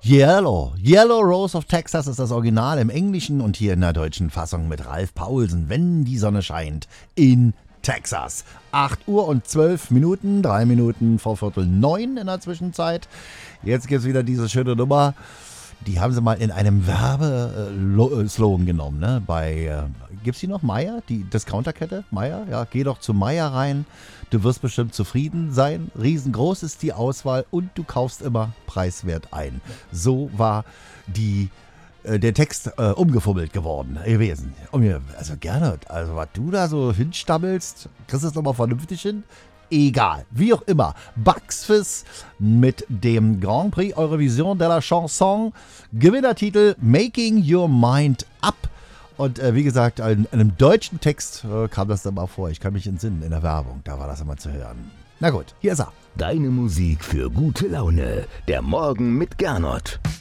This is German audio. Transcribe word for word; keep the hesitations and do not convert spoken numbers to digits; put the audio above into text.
Yellow. Yellow Rose of Texas ist das Original im Englischen und hier in der deutschen Fassung mit Ralf Paulsen, wenn die Sonne scheint, in Texas. acht Uhr und zwölf Minuten, drei Minuten vor Viertel neun in der Zwischenzeit. Jetzt gibt es wieder diese schöne Nummer. Die haben sie mal in einem Werbeslogan genommen, ne? Bei, äh, gibt's die noch? Meier? Die Discounterkette? Meier? Ja, geh doch zu Meier rein. Du wirst bestimmt zufrieden sein. Riesengroß ist die Auswahl und du kaufst immer preiswert ein. So war die, äh, der Text äh, umgefummelt geworden gewesen. Und mir, also gerne, also was du da so hinstammelst, kriegst du es nochmal vernünftig hin? Egal, wie auch immer. Bucks Fizz mit dem Grand Prix Eurovision de la Chanson. Gewinnertitel Making Your Mind Up. Und äh, wie gesagt, in, in einem deutschen Text äh, kam das dann mal vor. Ich kann mich entsinnen, in der Werbung, da war das immer zu hören. Na gut, hier ist er. Deine Musik für gute Laune. Der Morgen mit Gernot.